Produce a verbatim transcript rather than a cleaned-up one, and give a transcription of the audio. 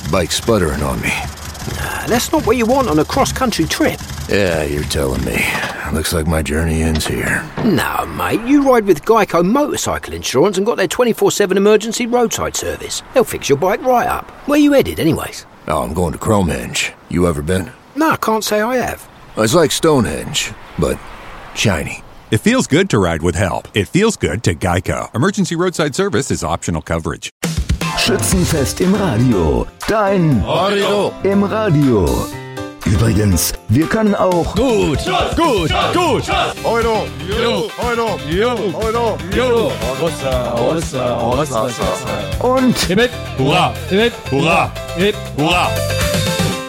bike's sputtering on me. Nah, that's not what you want on a cross-country trip. Yeah, you're telling me. Looks like my journey ends here. No, mate, you ride with Geico Motorcycle Insurance and got their twenty-four seven emergency roadside service. They'll fix your bike right up. Where you headed, anyways? Oh, I'm going to Cromhenge. You ever been? No, I can't say I have. It's like Stonehenge, but shiny. It feels good to ride with help. It feels good to Geico. Emergency roadside service is optional coverage. Schützenfest im Radio. Dein Radio im Radio. Übrigens, wir können auch Gut, gut, gut. Euro, Jo, Euro, jo, Euro, jo. Russa, Russa, Russa. und Hip, hip, hurra, hip, hurra, hip, hurra.